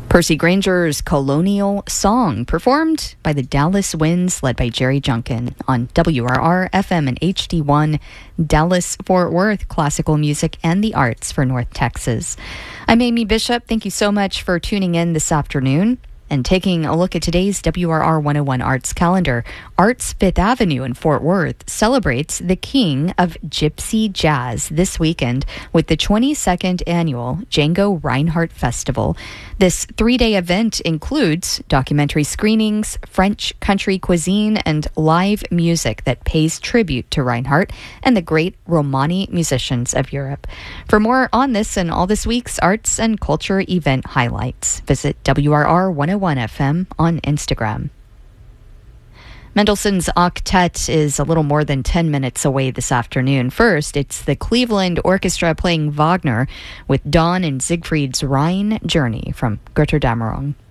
Percy Granger's Colonial Song, performed by the Dallas Winds, led by Jerry Junkin on WRR FM and HD1, Dallas Fort Worth, classical music and the arts for North Texas. I'm Amy Bishop. Thank you so much for tuning in this afternoon and taking a look at today's WRR 101 Arts calendar. Arts Fifth Avenue in Fort Worth celebrates the king of gypsy jazz this weekend with the 22nd annual Django Reinhardt Festival. This 3-day event includes documentary screenings, French country cuisine, and live music that pays tribute to Reinhardt and the great Romani musicians of Europe. For more on this and all this week's arts and culture event highlights, visit WRR 101 FM on Instagram. Mendelssohn's Octet is a little more than 10 minutes away this afternoon. First, it's the Cleveland Orchestra playing Wagner with Dawn and Siegfried's Rhine Journey from Götterdämmerung.